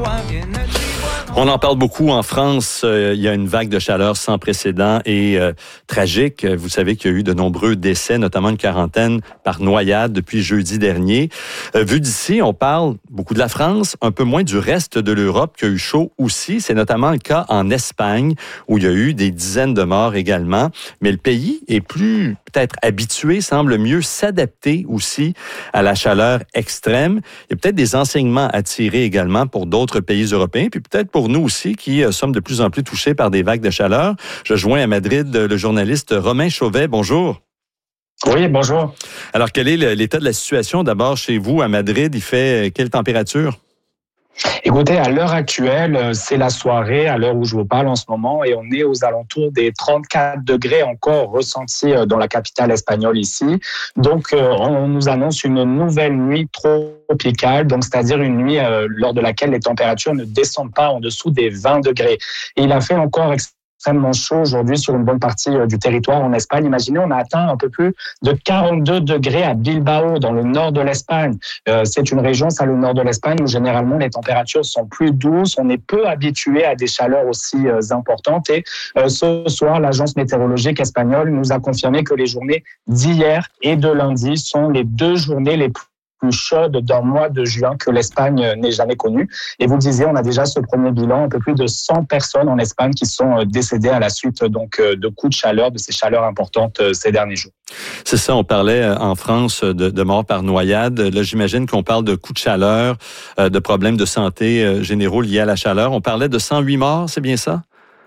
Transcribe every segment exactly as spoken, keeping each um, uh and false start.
On en parle beaucoup en France. Euh, il y a une vague de chaleur sans précédent et euh, tragique. Vous savez qu'il y a eu de nombreux décès, notamment une quarantaine par noyade depuis jeudi dernier. Euh, vu d'ici, on parle beaucoup de la France, un peu moins du reste de l'Europe qui a eu chaud aussi. C'est notamment le cas en Espagne où il y a eu des dizaines de morts également. Mais le pays est plus peut-être habitué, semble mieux s'adapter aussi à la chaleur extrême. Il y a peut-être des enseignements à tirer également pour d'autres pays européens, puis peut-être pour nous aussi qui euh, sommes de plus en plus touchés par des vagues de chaleur. Je joins à Madrid le journaliste Romain Chauvet. Bonjour. Oui, bonjour. Alors, quel est l'état de la situation d'abord chez vous à Madrid? Il fait quelle température? Écoutez, à l'heure actuelle, c'est la soirée, à l'heure où je vous parle en ce moment, et on est aux alentours des trente-quatre degrés encore ressentis dans la capitale espagnole ici. Donc, on nous annonce une nouvelle nuit tropicale, donc c'est-à-dire une nuit euh, lors de laquelle les températures ne descendent pas en dessous des vingt degrés. Et il a fait encore extrêmement chaud aujourd'hui sur une bonne partie du territoire en Espagne. Imaginez, on a atteint un peu plus de quarante-deux degrés à Bilbao, dans le nord de l'Espagne. Euh, c'est une région, ça, le nord de l'Espagne, où généralement les températures sont plus douces. On est peu habitué à des chaleurs aussi euh, importantes. Et euh, ce soir, l'agence météorologique espagnole nous a confirmé que les journées d'hier et de lundi sont les deux journées les plus plus chaude d'un mois de juin que l'Espagne n'ait jamais connu. Et vous le disiez, on a déjà ce premier bilan, un peu plus de cent personnes en Espagne qui sont décédées à la suite donc de coups de chaleur, de ces chaleurs importantes ces derniers jours. C'est ça, on parlait en France de, de morts par noyade. Là, j'imagine qu'on parle de coups de chaleur, de problèmes de santé généraux liés à la chaleur. On parlait de cent huit morts, c'est bien ça?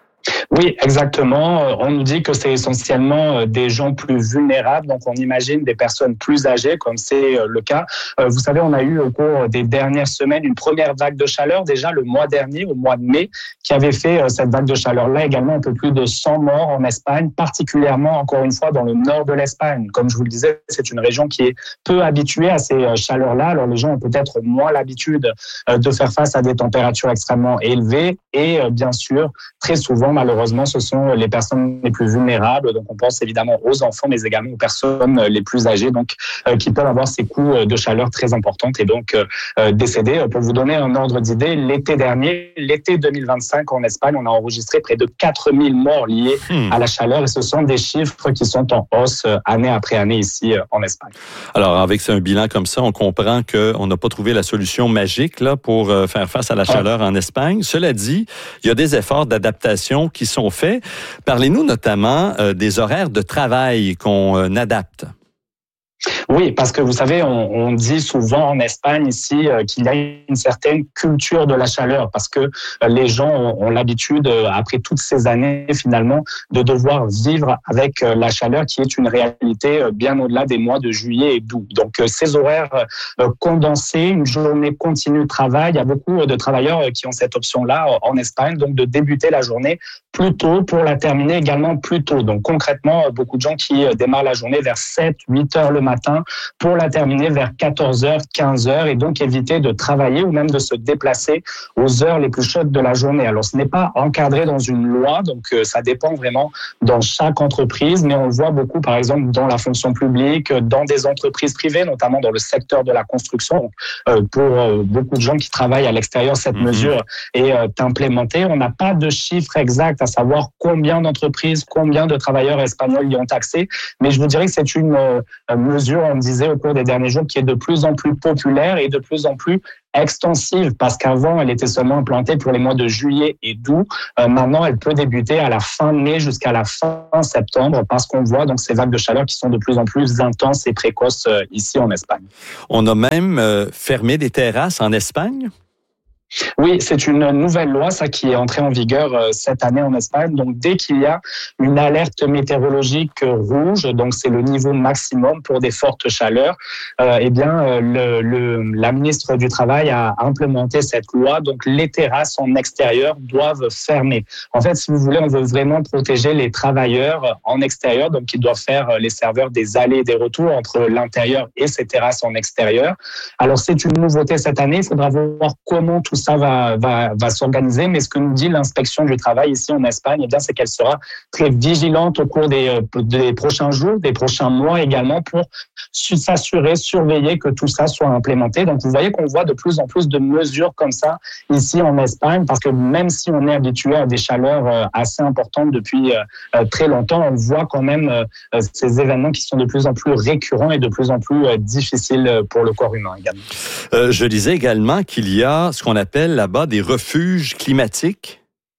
Oui, exactement. On nous dit que c'est essentiellement des gens plus vulnérables. Donc, on imagine des personnes plus âgées, comme c'est le cas. Vous savez, on a eu au cours des dernières semaines une première vague de chaleur, déjà le mois dernier, au mois de mai, qui avait fait cette vague de chaleur-là également un peu plus de cent morts en Espagne, particulièrement, encore une fois, dans le nord de l'Espagne. Comme je vous le disais, c'est une région qui est peu habituée à ces chaleurs-là. Alors, les gens ont peut-être moins l'habitude de faire face à des températures extrêmement élevées et, bien sûr, très souvent, malheureusement, ce sont les personnes les plus vulnérables. Donc, on pense évidemment aux enfants, mais également aux personnes les plus âgées, donc euh, qui peuvent avoir ces coups de chaleur très importants et donc euh, décéder. Pour vous donner un ordre d'idée, l'été dernier, l'été deux mille vingt-cinq en Espagne, on a enregistré près de quatre mille morts liés hmm. à la chaleur. Et ce sont des chiffres qui sont en hausse année après année ici en Espagne. Alors, avec un bilan comme ça, on comprend qu'on n'a pas trouvé la solution magique là pour faire face à la chaleur ah. en Espagne. Cela dit, il y a des efforts d'adaptation qui sont faits. Parlez-nous notamment euh, des horaires de travail qu'on euh, adapte. Oui, parce que vous savez, on, on dit souvent en Espagne ici euh, qu'il y a une certaine culture de la chaleur parce que euh, les gens ont, ont l'habitude, euh, après toutes ces années finalement, de devoir vivre avec euh, la chaleur qui est une réalité euh, bien au-delà des mois de juillet et d'août. Donc euh, ces horaires euh, condensés, une journée continue de travail, il y a beaucoup de travailleurs euh, qui ont cette option-là euh, en Espagne, donc de débuter la journée plus tôt pour la terminer également plus tôt. Donc concrètement, euh, beaucoup de gens qui euh, démarrent la journée vers sept, huit heures le matin pour la terminer vers quatorze heures, quinze heures et donc éviter de travailler ou même de se déplacer aux heures les plus chaudes de la journée. Alors, ce n'est pas encadré dans une loi, donc euh, ça dépend vraiment dans chaque entreprise, mais on le voit beaucoup, par exemple, dans la fonction publique, dans des entreprises privées, notamment dans le secteur de la construction. Euh, pour euh, beaucoup de gens qui travaillent à l'extérieur, cette mmh. mesure est euh, implémentée. On n'a pas de chiffre exact à savoir combien d'entreprises, combien de travailleurs espagnols y ont accès, mais je vous dirais que c'est une euh, mesure, on me disait au cours des derniers jours, qui est de plus en plus populaire et de plus en plus extensive, parce qu'avant, elle était seulement implantée pour les mois de juillet et d'août. Euh, maintenant, elle peut débuter à la fin mai jusqu'à la fin septembre, parce qu'on voit donc ces vagues de chaleur qui sont de plus en plus intenses et précoces euh, ici en Espagne. On a même euh, fermé des terrasses en Espagne? Oui, c'est une nouvelle loi, ça, qui est entrée en vigueur euh, cette année en Espagne. Donc, dès qu'il y a une alerte météorologique rouge, donc c'est le niveau maximum pour des fortes chaleurs, euh, eh bien, euh, le, le, la ministre du Travail a implémenté cette loi. Donc, les terrasses en extérieur doivent fermer. En fait, si vous voulez, on veut vraiment protéger les travailleurs en extérieur, donc ils doivent faire les serveurs des allers et des retours entre l'intérieur et ces terrasses en extérieur. Alors, c'est une nouveauté cette année. Il faudra voir comment tout tout ça va, va, va s'organiser. Mais ce que nous dit l'inspection du travail ici en Espagne, eh bien, c'est qu'elle sera très vigilante au cours des, des prochains jours, des prochains mois également, pour s'assurer, surveiller que tout ça soit implémenté. Donc, vous voyez qu'on voit de plus en plus de mesures comme ça ici en Espagne, parce que même si on est habitué à des chaleurs assez importantes depuis très longtemps, on voit quand même ces événements qui sont de plus en plus récurrents et de plus en plus difficiles pour le corps humain également. Euh, je disais également qu'il y a ce qu'on appelle là-bas des refuges climatiques.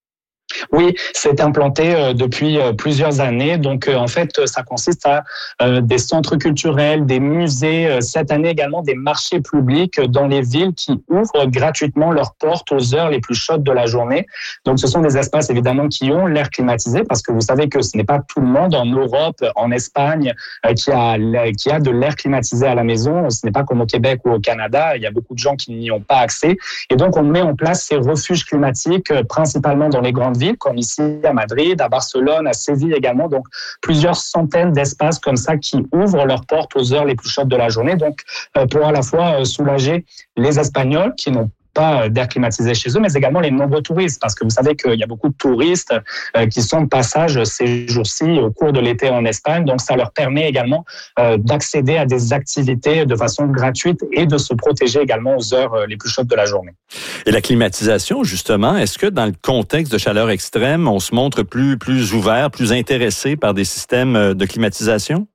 Oui, c'est implanté euh, depuis euh, plusieurs années. Donc, euh, en fait, ça consiste à euh, des centres culturels, des musées, euh, cette année également des marchés publics dans les villes qui ouvrent gratuitement leurs portes aux heures les plus chaudes de la journée. Donc, ce sont des espaces, évidemment, qui ont l'air climatisé, parce que vous savez que ce n'est pas tout le monde en Europe, en Espagne, euh, qui a, qui a de l'air climatisé à la maison. Ce n'est pas comme au Québec ou au Canada. Il y a beaucoup de gens qui n'y ont pas accès. Et donc, on met en place ces refuges climatiques, euh, principalement dans les grandes villes, comme ici à Madrid, à Barcelone, à Séville également. Donc, plusieurs centaines d'espaces comme ça qui ouvrent leurs portes aux heures les plus chaudes de la journée. Donc, pour à la fois soulager les Espagnols qui n'ont pas d'air climatisé chez eux, mais également les nombreux touristes, parce que vous savez qu'il y a beaucoup de touristes qui sont de passage ces jours-ci au cours de l'été en Espagne, donc ça leur permet également d'accéder à des activités de façon gratuite et de se protéger également aux heures les plus chaudes de la journée. Et la climatisation, justement, est-ce que dans le contexte de chaleur extrême, on se montre plus, plus ouvert, plus intéressé par des systèmes de climatisation?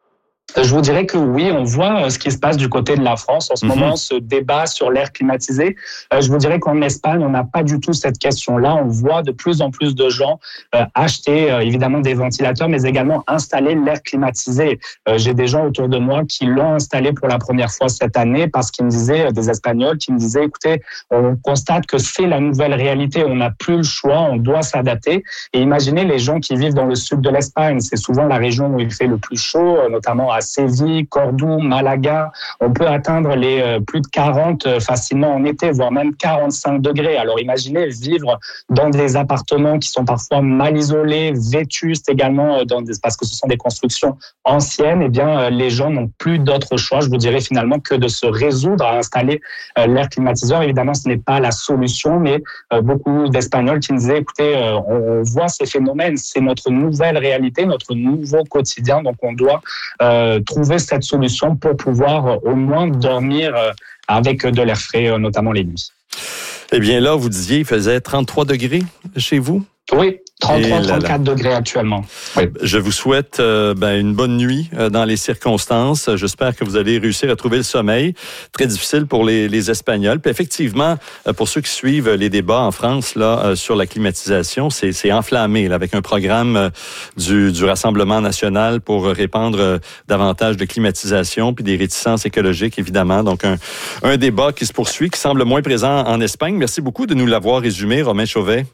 Je vous dirais que oui, on voit ce qui se passe du côté de la France. En ce mm-hmm. moment, ce débat sur l'air climatisé. Je vous dirais qu'en Espagne, on n'a pas du tout cette question-là. On voit de plus en plus de gens acheter évidemment des ventilateurs, mais également installer l'air climatisé. J'ai des gens autour de moi qui l'ont installé pour la première fois cette année parce qu'ils me disaient, des Espagnols, qui me disaient, écoutez, on constate que c'est la nouvelle réalité. On n'a plus le choix, on doit s'adapter. Et imaginez les gens qui vivent dans le sud de l'Espagne. C'est souvent la région où il fait le plus chaud, notamment à Séville, Cordoue, Malaga. On peut atteindre les euh, plus de quarante euh, facilement en été, voire même quarante-cinq degrés. Alors imaginez vivre dans des appartements qui sont parfois mal isolés, vétustes également, euh, dans des, parce que ce sont des constructions anciennes. Eh bien, euh, les gens n'ont plus d'autre choix, je vous dirais finalement, que de se résoudre à installer euh, l'air climatiseur. Évidemment, ce n'est pas la solution, mais euh, beaucoup d'Espagnols qui me disaient, écoutez, euh, on, on voit ces phénomènes, c'est notre nouvelle réalité, notre nouveau quotidien, donc on doit euh, trouver cette solution pour pouvoir euh, au moins dormir euh, avec de l'air frais, euh, notamment les nuits. Eh bien là, vous disiez, il faisait trente-trois degrés chez vous? Oui, trente-trois à trente-quatre degrés actuellement. Oui. Je vous souhaite euh, ben, une bonne nuit euh, dans les circonstances. J'espère que vous allez réussir à trouver le sommeil. Très difficile pour les, les Espagnols. Puis effectivement, euh, pour ceux qui suivent les débats en France là euh, sur la climatisation, c'est, c'est enflammé là, avec un programme euh, du, du Rassemblement national pour répandre euh, davantage de climatisation puis des réticences écologiques, évidemment. Donc, un, un débat qui se poursuit, qui semble moins présent en Espagne. Merci beaucoup de nous l'avoir résumé, Romain Chauvet.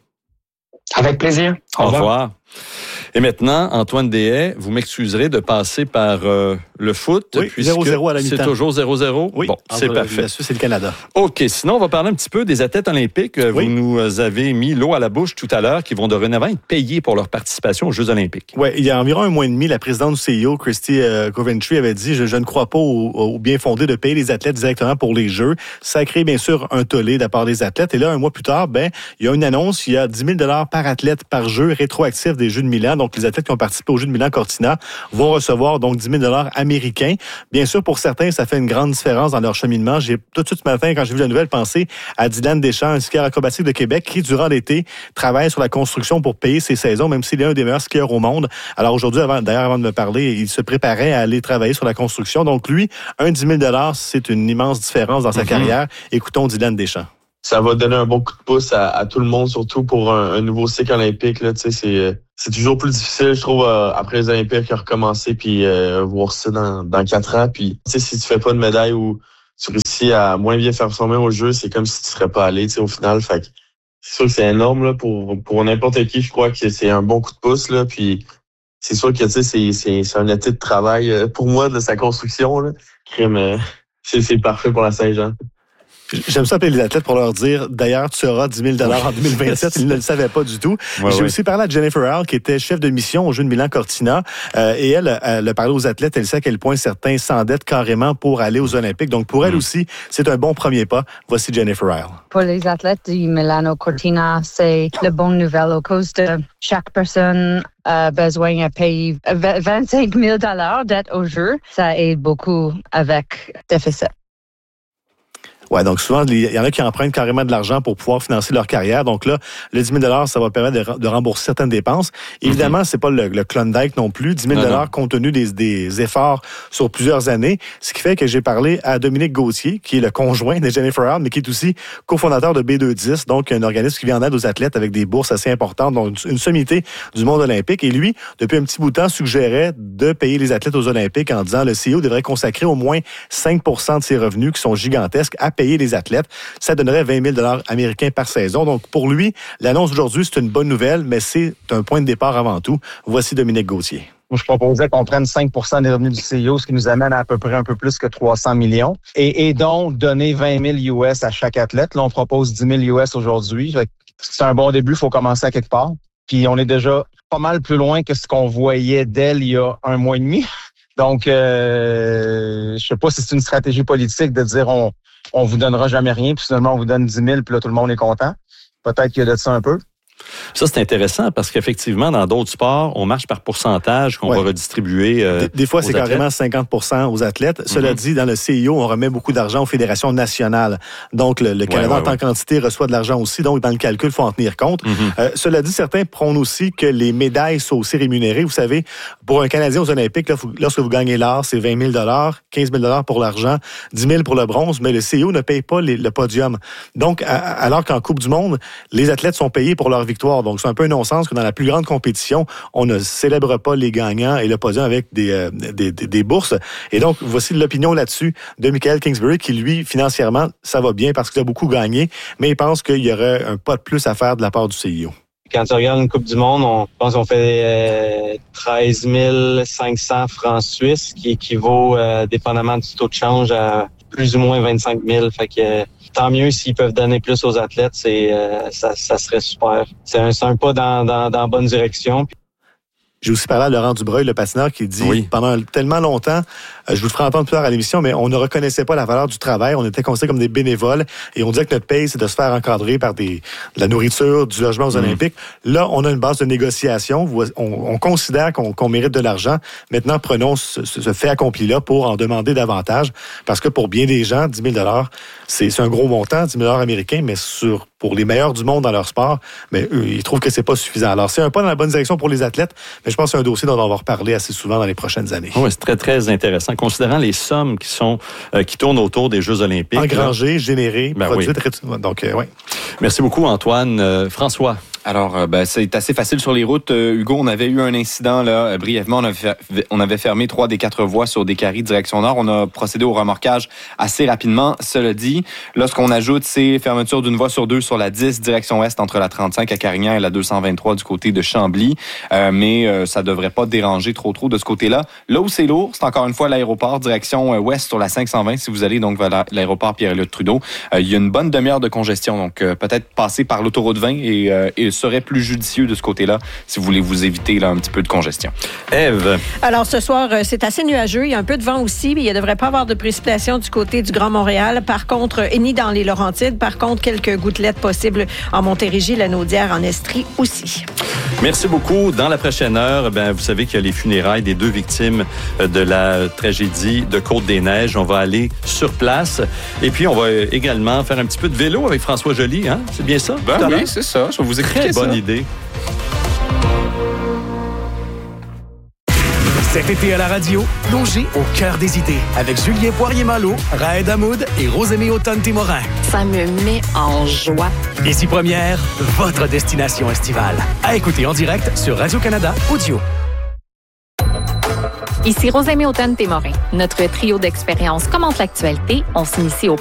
Avec plaisir. Au, Au revoir. revoir. Et maintenant, Antoine Deshaies, vous m'excuserez de passer par euh, le foot. Oui, zéro zéro à la mi-temps. C'est toujours zéro zéro? Oui, bon, c'est parfait. La Suisse et le Canada. OK, sinon, on va parler un petit peu des athlètes olympiques. Oui. Vous nous avez mis l'eau à la bouche tout à l'heure, qui vont dorénavant être payés pour leur participation aux Jeux olympiques. Oui, il y a environ un mois et demi, la présidente du C I O, Christy euh, Coventry, avait dit « je, je ne crois pas au, au bien fondé de payer les athlètes directement pour les Jeux ». Ça a créé, bien sûr, un tollé de la part des athlètes. Et là, un mois plus tard, ben, il y a une annonce, il y a dix mille dollars par athlète par jeu rétroactif des Jeux de Milan. Donc, les athlètes qui ont participé aux Jeux de Milan-Cortina vont recevoir donc dix mille dollars américains. Bien sûr, pour certains, ça fait une grande différence dans leur cheminement. J'ai tout de suite ce matin, quand j'ai vu la nouvelle, pensé à Dylan Deschamps, un skieur acrobatique de Québec, qui, durant l'été, travaille sur la construction pour payer ses saisons, même s'il est un des meilleurs skieurs au monde. Alors aujourd'hui, avant, d'ailleurs, avant de me parler, il se préparait à aller travailler sur la construction. Donc lui, un dix mille dollars, c'est une immense différence dans sa mm-hmm. carrière. Écoutons Dylan Deschamps. Ça va donner un bon coup de pouce à, à tout le monde, surtout pour un, un nouveau cycle olympique. Là, tu sais, c'est, c'est toujours plus difficile, je trouve, euh, après les Olympiques, à recommencer puis euh, voir ça dans, dans quatre ans. Puis, tu sais, si tu fais pas de médaille ou tu réussis à moins bien faire performer au jeu, c'est comme si tu serais pas allé, tu sais, au final. Fait que c'est sûr que c'est énorme là pour pour n'importe qui. Je crois que c'est un bon coup de pouce là. Puis c'est sûr que tu sais, c'est c'est c'est un été de travail pour moi de sa construction là. Crime, euh, c'est c'est parfait pour la Saint-Jean. J'aime ça appeler les athlètes pour leur dire, d'ailleurs, tu auras dix mille dollars en deux mille vingt-sept. Ils ne le savaient pas du tout. Ouais, J'ai ouais. aussi parlé à Jennifer Howell, qui était chef de mission au Jeux de Milan-Cortina. Euh, et elle, elle a parlé aux athlètes. Elle sait à quel point certains s'endettent carrément pour aller aux Olympiques. Donc, pour elle mmh. aussi, c'est un bon premier pas. Voici Jennifer Howell. Pour les athlètes du Milano-Cortina, c'est la bonne nouvelle à cause de chaque personne a besoin de payer vingt-cinq mille dollars d'être au jeu. Ça aide beaucoup avec déficit. Ouais, donc souvent, il y en a qui empruntent carrément de l'argent pour pouvoir financer leur carrière. Donc là, le dix mille dollars, ça va permettre de, de rembourser certaines dépenses. Évidemment, mm-hmm. c'est pas le, le Klondike non plus. dix mille dollars compte tenu des, des efforts sur plusieurs années. Ce qui fait que j'ai parlé à Dominique Gauthier, qui est le conjoint de Jennifer Howell, mais qui est aussi cofondateur de B deux dix, donc un organisme qui vient en aide aux athlètes avec des bourses assez importantes, donc une sommité du monde olympique. Et lui, depuis un petit bout de temps, suggérait de payer les athlètes aux Olympiques en disant le C E O devrait consacrer au moins cinq pour cent de ses revenus, qui sont gigantesques, à payer les athlètes. Ça donnerait vingt mille dollars américains par saison. Donc, pour lui, l'annonce d'aujourd'hui, c'est une bonne nouvelle, mais c'est un point de départ avant tout. Voici Dominique Gauthier. Je proposais qu'on prenne cinq pour cent des revenus du C E O, ce qui nous amène à à peu près un peu plus que trois cents millions. Et, et donc, donner vingt mille U S à chaque athlète. Là, on propose dix mille U S aujourd'hui. C'est un bon début, il faut commencer à quelque part. Puis, on est déjà pas mal plus loin que ce qu'on voyait d'elle il y a un mois et demi. Donc, euh, je sais pas si c'est une stratégie politique de dire on on vous donnera jamais rien, puis finalement, on vous donne dix mille, puis là, tout le monde est content. Peut-être qu'il y a de ça un peu. Ça, c'est intéressant parce qu'effectivement, dans d'autres sports, on marche par pourcentage qu'on ouais. va redistribuer. Euh, des, des fois, c'est athlètes. Carrément cinquante pour cent aux athlètes. Mm-hmm. Cela dit, dans le C I O, on remet beaucoup d'argent aux fédérations nationales. Donc, le, le Canada, ouais, ouais, en tant ouais. qu'entité, reçoit de l'argent aussi. Donc, dans le calcul, il faut en tenir compte. Mm-hmm. Euh, cela dit, certains prônent aussi que les médailles soient aussi rémunérées. Vous savez, pour un Canadien aux Olympiques, là, faut, lorsque vous gagnez l'or, c'est vingt mille dollars, quinze mille dollars pour l'argent, dix mille pour le bronze, mais le C I O ne paye pas les, le podium. Donc, à, alors qu'en Coupe du Monde, les athlètes sont payés pour leur victoire. Donc, c'est un peu un non-sens que dans la plus grande compétition, on ne célèbre pas les gagnants et le podium avec des, euh, des, des, des bourses. Et donc, voici l'opinion là-dessus de Michael Kingsbury qui, lui, financièrement, ça va bien parce qu'il a beaucoup gagné, mais il pense qu'il y aurait un pas de plus à faire de la part du C I O. Quand tu regardes une Coupe du Monde, on pense qu'on fait euh, treize mille cinq cents francs suisses, qui équivaut, euh, dépendamment du taux de change, à plus ou moins vingt-cinq mille. Fait que euh, tant mieux s'ils peuvent donner plus aux athlètes, c'est euh, ça, ça serait super. C'est un, c'est un pas dans, dans, dans la bonne direction. J'ai aussi parlé à Laurent Dubreuil, le patineur, qui dit oui. pendant tellement longtemps, euh, je vous le ferai entendre plus tard à l'émission, mais on ne reconnaissait pas la valeur du travail. On était considérés comme des bénévoles et on disait que notre paye, c'est de se faire encadrer par des, de la nourriture, du logement aux mmh. Olympiques. Là, on a une base de négociation. On, on considère qu'on, qu'on mérite de l'argent. Maintenant, prenons ce, ce fait accompli-là pour en demander davantage. Parce que pour bien des gens, dix mille dollars, c'est, c'est un gros montant, dix mille dollars américains, mais sur pour les meilleurs du monde dans leur sport, mais eux, ils trouvent que c'est pas suffisant. Alors, c'est un pas dans la bonne direction pour les athlètes, mais je pense que c'est un dossier dont on va reparler assez souvent dans les prochaines années. Oui, c'est très, très intéressant. Considérant les sommes qui sont euh, qui tournent autour des Jeux olympiques. Engrangées, générées, ben produites. Oui. Donc, euh, oui. Merci beaucoup, Antoine. Euh, François. Alors, ben, c'est assez facile sur les routes. Euh, Hugo, on avait eu un incident, là, euh, brièvement. On avait, on avait fermé trois des quatre voies sur Descaries, direction nord. On a procédé au remorquage assez rapidement. Cela dit, là, ce qu'on ajoute, c'est fermeture d'une voie sur deux sur la dix, direction ouest, entre la trente-cinq à Carignan et la deux cent vingt-trois du côté de Chambly. Euh, mais euh, ça devrait pas déranger trop trop de ce côté-là. Là où c'est lourd, c'est encore une fois l'aéroport, direction euh, ouest sur la cinq cent vingt. Si vous allez donc vers l'aéroport Pierre-Éliott Trudeau, euh, il y a une bonne demi-heure de congestion. Donc, euh, peut-être passer par l'autoroute vingt et, euh, et serait plus judicieux de ce côté-là si vous voulez vous éviter là, un petit peu de congestion. Ève. Alors, ce soir, c'est assez nuageux. Il y a un peu de vent aussi, mais il ne devrait pas avoir de précipitations du côté du Grand Montréal. Par contre, et ni dans les Laurentides. Par contre, quelques gouttelettes possibles en Montérégie, la Naudière, en Estrie aussi. Merci beaucoup. Dans la prochaine heure, ben, vous savez qu'il y a les funérailles des deux victimes de la tragédie de Côte-des-Neiges. On va aller sur place. Et puis, on va également faire un petit peu de vélo avec François Joly. Hein? C'est bien ça? Ben oui, c'est ça. Je vais vous expliquer ça. Très bonne idée. Cet été à la radio, plongez au cœur des idées avec Julien Poirier-Malo, Raed Hamoud et Rosemée Automne-Témorin. Ça me met en joie. Ici Première, votre destination estivale. À écouter en direct sur Radio-Canada Audio. Ici Rosemée Automne-Témorin. Notre trio d'expériences commente l'actualité. On s'initie au